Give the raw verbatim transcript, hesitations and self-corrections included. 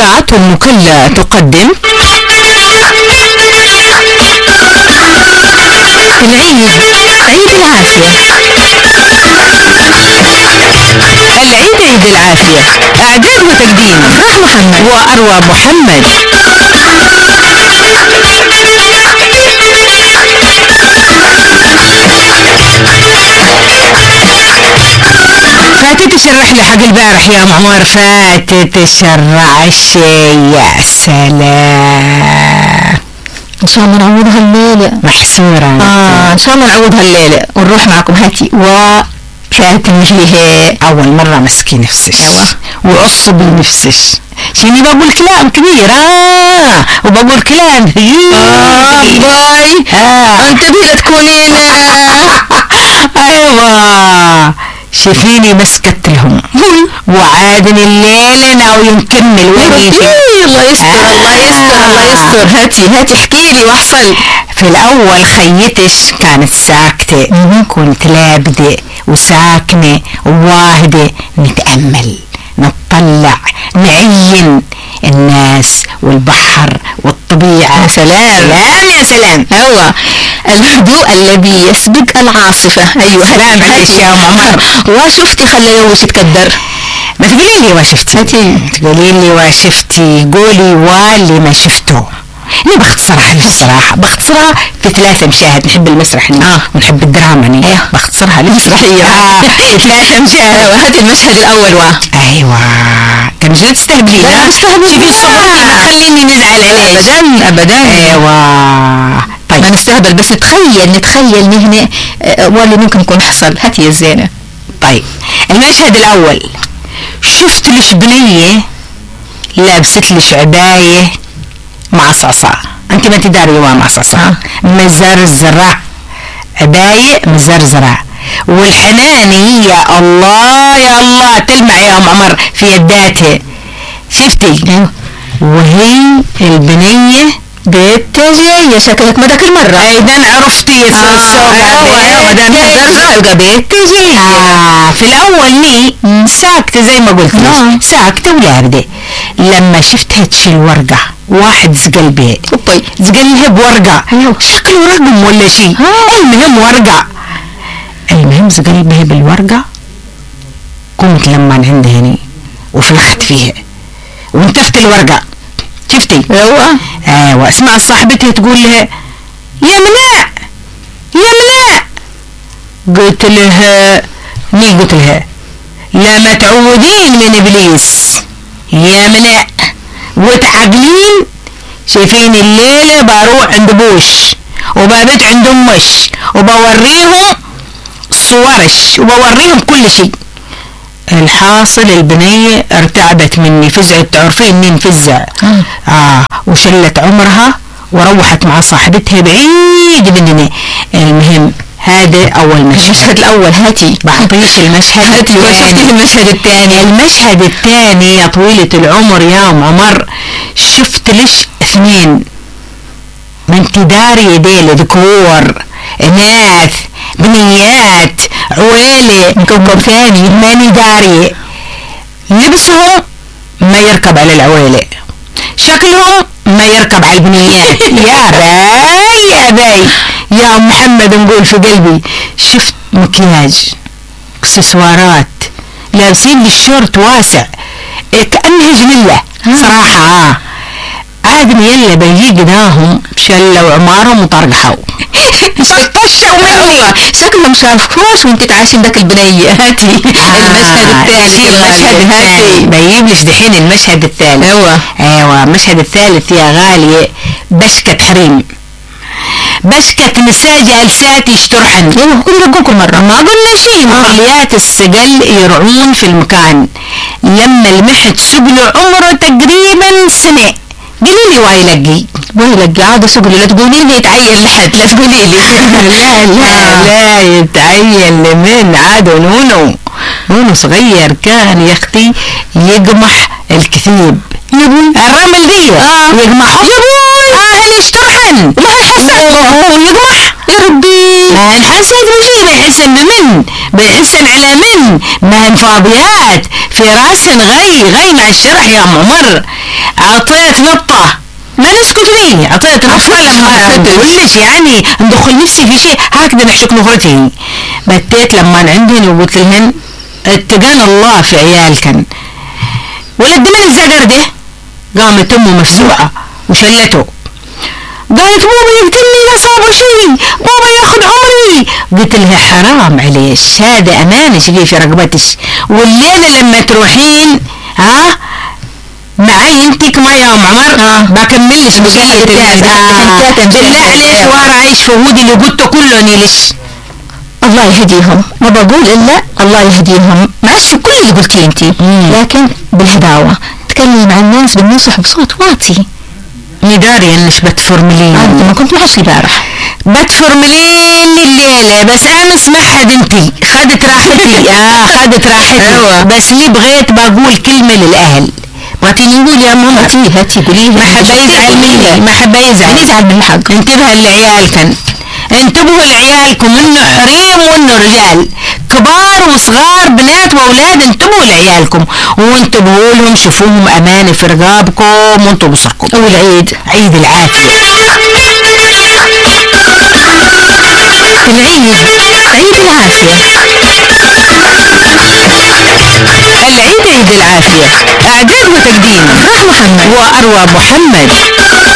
إذاعة المكلا تقدم العيد عيد العافية. العيد عيد العافية. إعداد وتقديم فرح محمد وأروى محمد. فاتت الرحلة حق البارح يا ام عمر، فاتت العشاء، يا سلام. ان شاء الله نعوضها الليلة محسورة. اه ان شاء الله نعوضها الليلة ونروح معكم هاتي وفات وجهي. اول مرة مسكي نفسش وعصبي نفسش، شيني بقول كلام كبير اه وبقول كلام اه باي اه انتبهي لا تكونين ايوه شوفيني مسكت لهم وعادني الليلة ناوي نكمل ونيجي. الله يستر الله يستر الله يستر. هاتي هاتي احكي لي واحصل. في الاول خيتش كانت ساكتة، كنت لابدة وساكنة وواهدة، نتأمل نطلع نعين الناس والبحر والطبيعة. يا سلام سلام يا سلام. هو الهدوء الذي يسبق العاصفة. ايوه سلام عليك يا ام عمر. وشفتي خلى يومك يتكدر. ما تقولي لي وشفتي، هاتي تقولي لي وشفتي، قولي واللي ما شفته. انا بختصرها لك صراحة، بختصرها في ثلاثة مشاهد. نحب المسرح آه. ونحب الدراما ني. أيوه. بختصرها لك مسرحية آه. في ثلاثة مشاهد. وهاتي المشهد الأول وا ايوه كان جد تستهبلين. لا تستهبلين. شوفي الصبر ما تخليني نزعل عليك أبدا أبدا. ايوه طيب ما نستهبل بس نتخيل نتخيل نهنا آه، واللي ممكن يكون حصل. هاتي يا زينة. طيب المشهد الاول، شفت ليش بنية لابست ليش عباية معصصة، انت ما تداري ما معصصة آه. مزرزرة، عباية مزرزرة، والحناني يا الله يا الله تلمع يا ام عمر في يداتها. شفتي؟ ايوه وهي البنية بيت جاية. شكلك ما ذاك المرة. ايضا عرفتي السوق ايوه دام الزرزرة يبقى بيت جاي. آه في الاول ني ساكتة زي ما قلت نعم. لك، ساكتة ولابدة. لما شفتها تشيل ورقة، واحد زقل بيه اوبي زقلها بورقة، ايوه شكله رقم ولا شيء، المهم ورقة. المهم زقل بها بالورقة، قمت لما عندها هني وفلخت فيها وانتفت الورقة. شفتي؟ ايوه ايوه اسمع صاحبتها تقول لها يا مناء يا مناء، قلت لها ني قلت لها لا ما تعودين من ابليس يا مناء وتعقلين. شايفين الليلة بروح عند بوش وبابت عند امش وبوريهم صورش وبوريهم كل شيء. الحاصل البنية ارتعبت مني، فزعت، تعرفين مين فزع؟ آه وشلت عمرها وروحت مع صاحبتها بعيد مني. المهم هذا أول مشهد. المشهد الأول. هاتي بعطيك المشهد هاتي وشفتي المشهد الثاني. المشهد الثاني يا طويلة العمر يا ام عمر، شفت ليش اثنين ما انت داري ديل ذكور اناث بنيات عويلة من كوكب ثاني ماني داري، لبسهم ما يركب على العويلة، شكلهم ما يركب على البنيات. يا باي يا باي يا محمد نقول في قلبي. شفت مكياج، اكسسوارات، لابسين بالشورت واسع كأنها جملة صراحة. عادني يلا بيجي قداهم شلوا عمارهم وطرقحوا طرشوا مني. شكلهم شافوش وانت تعيشين ذاك البنية. هاتي المشهد الثاني. المشهد هاتي بيجيب ليش دحين المشهد الثالث. ايوه ايوه المشهد الثالث يا غالية، بشكة حريم، بشكة نساء جالسات يشترحن. ايوه كنا نقول كل مرة ما قلنا شيء، مخليات السجل يرعون في المكان. لما المحد سجل عمره تقريبا سنة، قولي لي واي لقي ويلقي عاد سجل. لا تقولي لي يتعين لحد، لا تقولي لي لا لا لا يتعين لمن عاد. نونو نونو صغير كان يا اختي يقمح الكثيب الرمل دي آه. يقمحه اه انا اشترحن ما الحسن ويقمح يا ربي. ما الحسد مشي بالحسن بمن بالحسن على من ما هم فاضيات في راس غي غي مع الشرح يا ام عمر. عطيت نطة ما نسكت لي، عطيت نطة لما أخذت ولش يعني ندخل نفسي في شيء هكذا نحشك نغرتي. بديت لما عندي وقلت لهن اتقان الله في عيالكن ولد ما الزقر ده. قامت امه مفزوعة وشلته، قالت بابا يقتلني لا صار شيء، بابا ياخذ عمري. قلت لها حرام عليش، هذا امانه شقي في رقبتك، والليله لما تروحين ها معي انتك ما يا ام عمر آه. بكملش بقية الناس آه. بالله عليك وارا عيش فهود اللي قلته كله نيلش. الله يهديهم، ما بقول الا الله يهديهم، معلش كل اللي قلتيه انتي، لكن بالهداوة تكلمي مع الناس بالنصح بصوت واطي. نداري انش بتفرملين انت ما كنت معش البارح بتفرملين الليلة، بس امس ما حد انتي خدت راحتي اه خدت راحتي أيوة. بس ني بغيت بقول كلمة للاهل، بغيتي نقول يا ماما هاتي هاتي قولي ما حد يزعل مني، ما حد يزعل يزعل من الحق. انتبهوا لعيالكن، انتبهوا لعيالكم، انه حريم وانه رجال، كبار وصغار بنات واولاد، انتبهوا لعيالكم وانتبهوا لهم، شوفوهم امانه في رقابكم وانتوا بصركم. والعيد عيد العافيه، العيد عيد العافيه، العيد عيد العافيه، اعداد وتقديم افراح محمد واروى محمد.